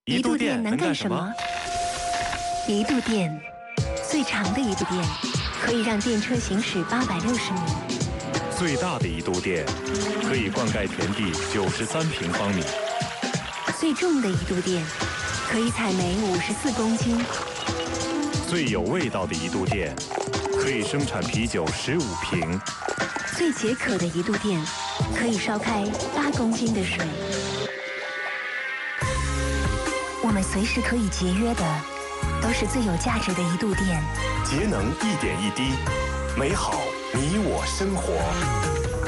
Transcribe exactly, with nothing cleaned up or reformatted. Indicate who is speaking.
Speaker 1: 一度电能干什么？一度电，最长的一度电，可以让电车行驶八百六十米；
Speaker 2: 最大的一度电，可以灌溉田地九十三平方米；
Speaker 1: 最重的一度电，可以采煤五十四公斤；
Speaker 2: 最有味道的一度电，可以生产啤酒十五瓶；
Speaker 1: 最解渴的一度电，可以烧开八公斤的水。我们随时可以节约的，都是最有价值的一度电。
Speaker 3: 节能一点一滴，美好你我生活。